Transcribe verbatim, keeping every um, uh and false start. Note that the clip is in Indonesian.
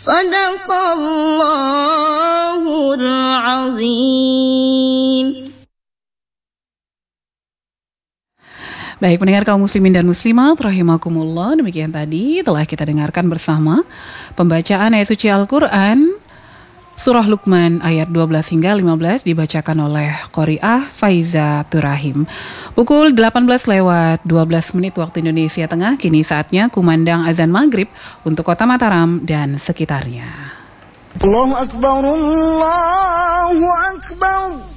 Sadaqallahul azim. Baik, pendengar kaum muslimin dan muslimat rahimakumullah, demikian tadi telah kita dengarkan bersama pembacaan ayat suci Al-Quran Surah Luqman ayat dua belas hingga lima belas dibacakan oleh Qori'ah Faiza Turahim. Pukul delapan belas lewat dua belas menit waktu Indonesia Tengah, kini saatnya kumandang azan maghrib untuk kota Mataram dan sekitarnya. Allahu Akbar, Allahu Akbar.